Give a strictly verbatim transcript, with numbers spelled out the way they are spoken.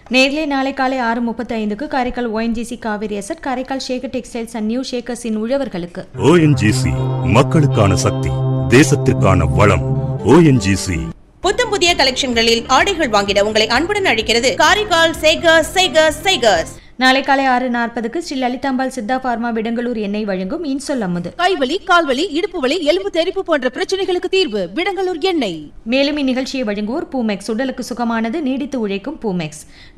நேரிலே நாளை காலை ஆறு முப்பத்தி ஐந்துக்கு Karaikal ONGC Kaveri asset, Karaikal Shekar textiles and new ஷேக்கர்ஸின் உழவர்களுக்கு. ஓஎன்ஜிசி மக்களுக்கான சக்தி, தேசத்திற்கான வளம். ஓஎன்ஜிசி புத்தம் புதிய கலெக்ஷன்களில் ஆடைகள் வாங்கிட உங்களை அன்புடன் அழைக்கிறது காரைக்கால் சேகர்ஸ் சேகர்ஸ் சேகர்ஸ். நாளை காலை ஆறு நாற்பதுக்கு ஸ்ரீ லலிதாம்பாள் சித்தா பார்மா விடங்கலூர் எண்ணெய் வழங்கும் இன்சொல் அமுது. கைவலி, கால்வலி, இடுப்பு வலி, எலும்பு தெறிப்பு போன்ற பிரச்சனைகளுக்கு தீர்வு விடங்கலூர் எண்ணெய். மேலும் இந்நிகழ்ச்சியை வழங்குவோர் பூமெக்ஸ். உடலுக்கு சுகமானது, நீடித்து உழைக்கும் பூமெக்ஸ்.